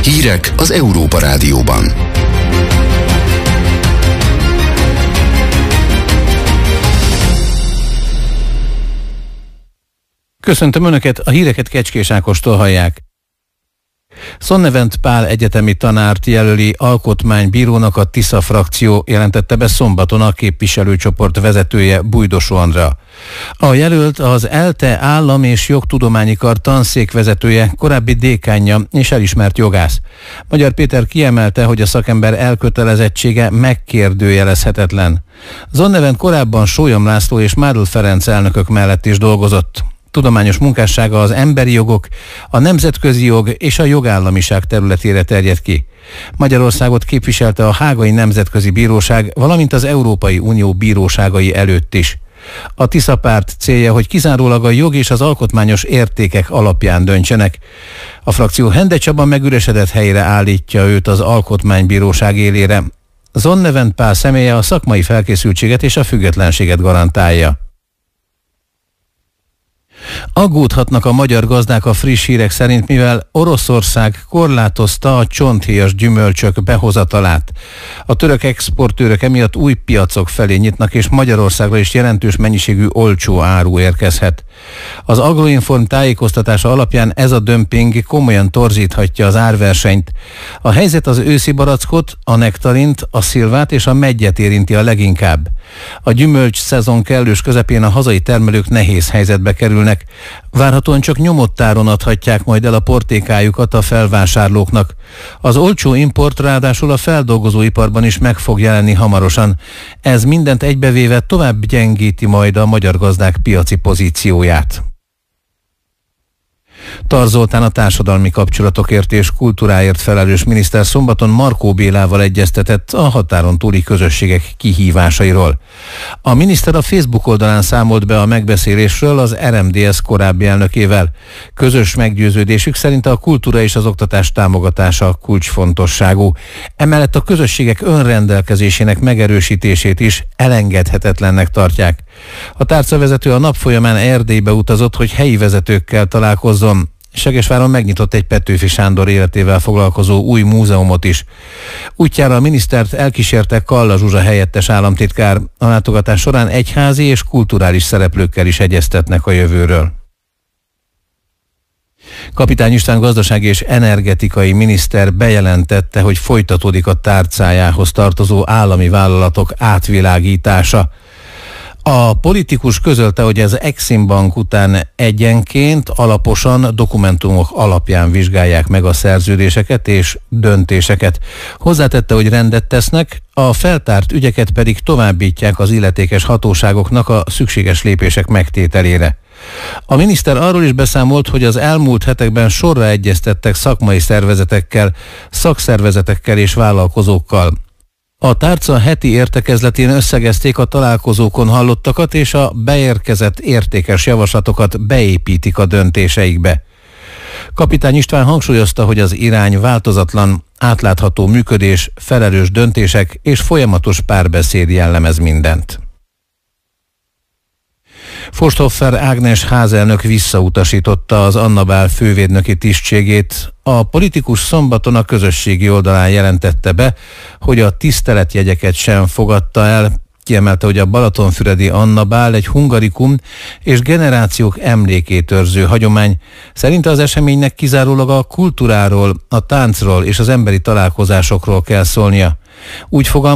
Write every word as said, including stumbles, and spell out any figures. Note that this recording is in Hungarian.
Hírek az Európa Rádióban. Köszöntöm Önöket, a híreket Kecskés Ákostól hallják. Sonnevent Pál egyetemi tanárt jelöli alkotmánybírónak a Tisza frakció, jelentette be szombaton a képviselőcsoport vezetője, Bújdosó Andrea. A jelölt az ELTE állam- és jogtudományi kar tanszékvezetője, korábbi dékánja és elismert jogász. Magyar Péter kiemelte, hogy a szakember elkötelezettsége megkérdőjelezhetetlen. Sonnevent korábban Sólyom László és Mádl Ferenc elnökök mellett is dolgozott. Tudományos munkássága az emberi jogok, a nemzetközi jog és a jogállamiság területére terjed ki. Magyarországot képviselte a Hágai Nemzetközi Bíróság, valamint az Európai Unió bíróságai előtt is. A Tisza párt célja, hogy kizárólag a jog és az alkotmányos értékek alapján döntsenek. A frakció Hende Csaba megüresedett helyére állítja őt az Alkotmánybíróság élére. Sonnevent Pál személye a szakmai felkészültséget és a függetlenséget garantálja. Aggódhatnak a magyar gazdák a friss hírek szerint, mivel Oroszország korlátozta a csonthéjas gyümölcsök behozatalát. A török exportőrök emiatt új piacok felé nyitnak, és Magyarországra is jelentős mennyiségű olcsó áru érkezhet. Az Agroinform tájékoztatása alapján ez a dömping komolyan torzíthatja az árversenyt. A helyzet az őszi barackot, a nektarint, a szilvát és a meggyet érinti a leginkább. A gyümölcs szezon kellős közepén a hazai termelők nehéz helyzetbe kerülnek. Várhatóan csak nyomott áron adhatják majd el a portékájukat a felvásárlóknak. Az olcsó import ráadásul a feldolgozóiparban is meg fog jelenni hamarosan. Ez mindent egybevéve tovább gyengíti majd a magyar gazdák piaci pozícióját. Tar Zoltán, a társadalmi kapcsolatokért és kultúráért felelős miniszter szombaton Markó Bélával egyeztetett a határon túli közösségek kihívásairól. A miniszter a Facebook oldalán számolt be a megbeszélésről az er em dé es korábbi elnökével. Közös meggyőződésük szerint a kultúra és az oktatás támogatása kulcsfontosságú. Emellett a közösségek önrendelkezésének megerősítését is elengedhetetlennek tartják. A tárcavezető a nap folyamán Erdélybe utazott, hogy helyi vezetőkkel találkozzon. Segesváron megnyitott egy Petőfi Sándor életével foglalkozó új múzeumot is. Útjára a minisztert elkísérte Kalla Zsuzsa helyettes államtitkár. A látogatás során egyházi és kulturális szereplőkkel is egyeztetnek a jövőről. Kapitány István gazdasági és energetikai miniszter bejelentette, hogy folytatódik a tárcájához tartozó állami vállalatok átvilágítása. A politikus közölte, hogy az Exim Bank után egyenként alaposan dokumentumok alapján vizsgálják meg a szerződéseket és döntéseket. Hozzátette, hogy rendet tesznek, a feltárt ügyeket pedig továbbítják az illetékes hatóságoknak a szükséges lépések megtételére. A miniszter arról is beszámolt, hogy az elmúlt hetekben sorra egyeztettek szakmai szervezetekkel, szakszervezetekkel és vállalkozókkal. A tárca heti értekezletén összegezték a találkozókon hallottakat, és a beérkezett értékes javaslatokat beépítik a döntéseikbe. Kapitány István hangsúlyozta, hogy az irány változatlan, átlátható működés, felelős döntések és folyamatos párbeszéd jellemez mindent. Forsthoffer Ágnes házelnök visszautasította az Annabál fővédnöki tisztségét. A politikus szombaton a közösségi oldalán jelentette be, hogy a tiszteletjegyeket sem fogadta el. Kiemelte, hogy a balatonfüredi Annabál egy hungarikum és generációk emlékét őrző hagyomány. Szerinte az eseménynek kizárólag a kultúráról, a táncról és az emberi találkozásokról kell szólnia. Úgy fogalmaz,